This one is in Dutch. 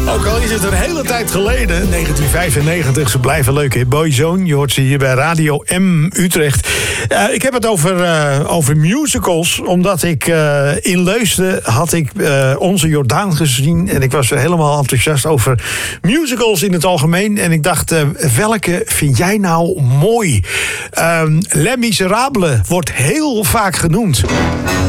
Ook al is het een hele tijd geleden, 1995, ze blijven leuk, hè? Boyzone, je hoort ze hier bij Radio M Utrecht. Ik heb het over musicals, omdat ik in Leusden had ik Onze Jordaan gezien. En ik was helemaal enthousiast over musicals in het algemeen. En ik dacht, welke vind jij nou mooi? Les Miserables wordt heel vaak genoemd.